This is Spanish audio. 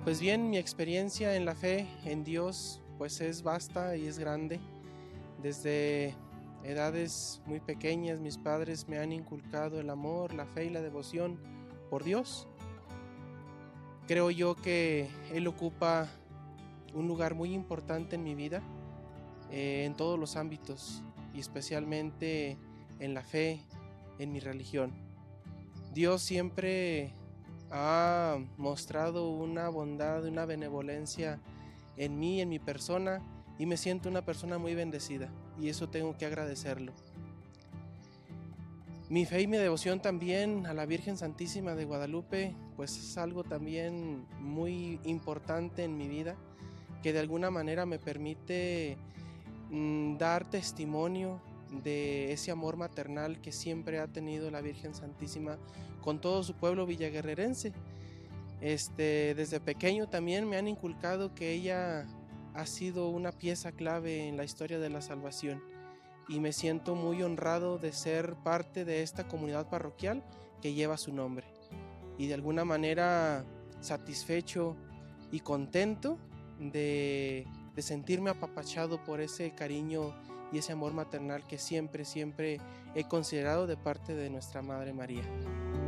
Pues bien, mi experiencia en la fe en Dios pues es vasta y es grande. Desde edades muy pequeñas mis padres me han inculcado el amor, la fe y la devoción por Dios. Creo yo que Él ocupa un lugar muy importante en mi vida, en todos los ámbitos y especialmente en la fe, en mi religión. Dios siempre ha mostrado una bondad, una benevolencia en mí, en mi persona, y me siento una persona muy bendecida, y eso tengo que agradecerlo. Mi fe y mi devoción también a la Virgen Santísima de Guadalupe, pues es algo también muy importante en mi vida, que de alguna manera me permite dar testimonio de ese amor maternal que siempre ha tenido la Virgen Santísima con todo su pueblo villaguerrerense. Desde pequeño también me han inculcado que ella ha sido una pieza clave en la historia de la salvación y me siento muy honrado de ser parte de esta comunidad parroquial que lleva su nombre y de alguna manera satisfecho y contento de sentirme apapachado por ese cariño y ese amor maternal que siempre he considerado de parte de nuestra Madre María.